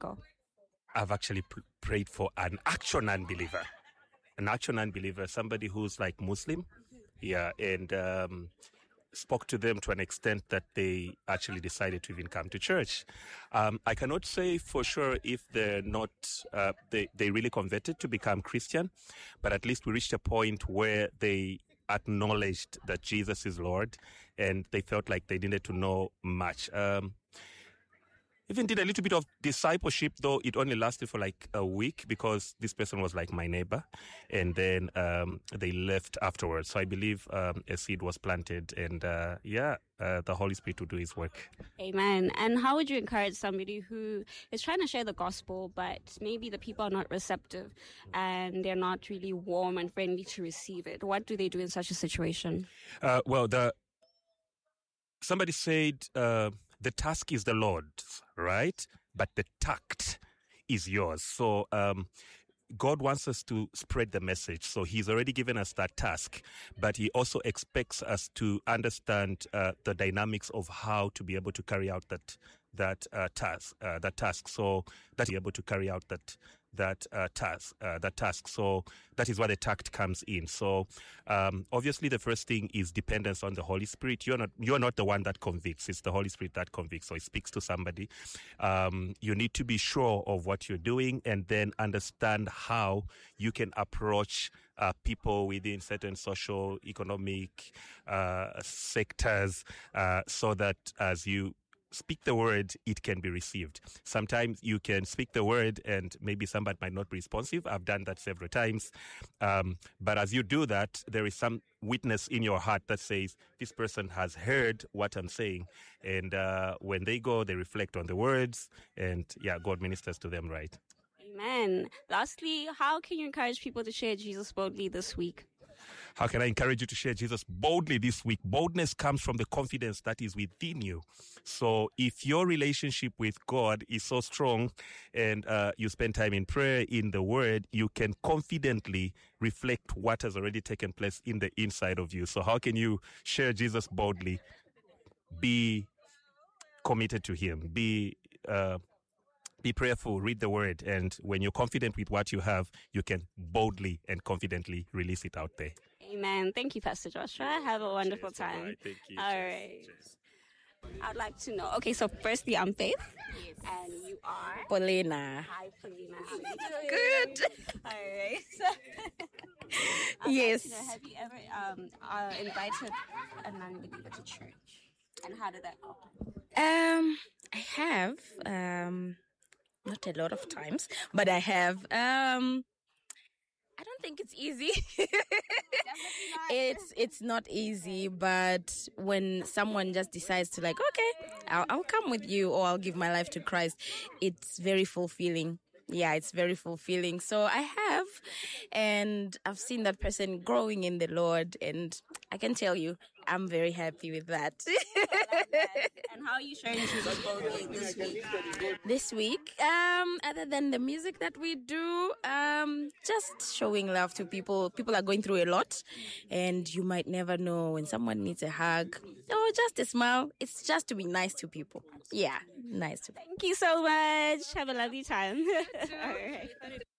go? I've actually prayed for an actual non-believer. An actual non-believer, somebody who's like Muslim. Yeah, and spoke to them to an extent that they actually decided to even come to church. I cannot say for sure if they're not, they really converted to become Christian, but at least we reached a point where they acknowledged that Jesus is Lord, and they felt like they needed to know much. Even did a little bit of discipleship, though it only lasted for like a week because this person was like my neighbor, and then they left afterwards. So I believe a seed was planted, and the Holy Spirit will do His work. Amen. And how would you encourage somebody who is trying to share the gospel, but maybe the people are not receptive and they're not really warm and friendly to receive it? What do they do in such a situation? Somebody said the task is the Lord's, right? But the tact is yours. So God wants us to spread the message. So He's already given us that task, but He also expects us to understand the dynamics of how to be able to carry out that task. So that you're able to carry out that task. So that is where the tact comes in. So obviously the first thing is dependence on the Holy Spirit. You're not the one that convicts. It's the Holy Spirit that convicts. So it speaks to somebody. You need to be sure of what you're doing and then understand how you can approach people within certain social, economic sectors so that as you speak the word, it can be received. Sometimes you can speak the word and maybe somebody might not be responsive. I've done that several times. But as you do that, there is some witness in your heart that says, this person has heard what I'm saying. And when they go, they reflect on the words and God ministers to them, right? Amen. Lastly, how can you encourage people to share Jesus boldly this week? How can I encourage you to share Jesus boldly this week? Boldness comes from the confidence that is within you. So if your relationship with God is so strong and you spend time in prayer, in the Word, you can confidently reflect what has already taken place in the inside of you. So how can you share Jesus boldly? Be committed to Him. Be prayerful, read the word, and when you're confident with what you have, you can boldly and confidently release it out there. Amen. Thank you, Pastor Joshua. Have a wonderful time. All right, thank you. All right. Cheers. I'd like to know. Okay, so firstly, I'm Faith. Yes. And you are? Paulina. Hi, Paulina. How are you doing? Good. All right. Yes. Like to know, have you ever invited a non-believer to church? And how did that go? I have. Not a lot of times, but I have. I don't think it's easy. It's not easy, but when someone just decides to like, okay, I'll come with you or I'll give my life to Christ, it's very fulfilling. Yeah, it's very fulfilling. So I have, and I've seen that person growing in the Lord, and I can tell you, I'm very happy with that. And how are you sharing Jesus boldly this week? This week, other than the music that we do, just showing love to people. People are going through a lot, and you might never know when someone needs a hug or just a smile. It's just to be nice to people. Yeah, nice to people. Thank you so much. Have a lovely time. All right.